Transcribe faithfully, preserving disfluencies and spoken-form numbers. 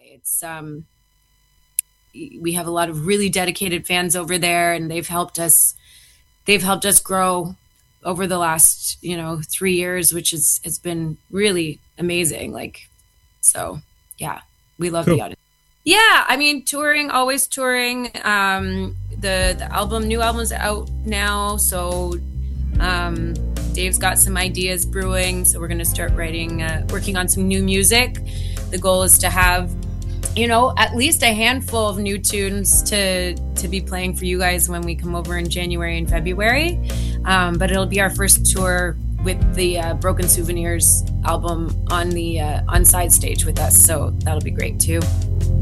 it's um, we have a lot of really dedicated fans over there, and they've helped us. They've helped us grow over the last, you know, three years, which is has been really amazing. Like, so yeah, we love Cool. the audience. Yeah, I mean, touring, always touring. Um, the the album, new album's out now, so um, Dave's got some ideas brewing. So we're gonna start writing, uh, working on some new music. The goal is to have, you know, at least a handful of new tunes to to be playing for you guys when we come over in January and February. Um, but it'll be our first tour with the uh, Broken Souvenirs album on the uh, on side stage with us, so that'll be great too.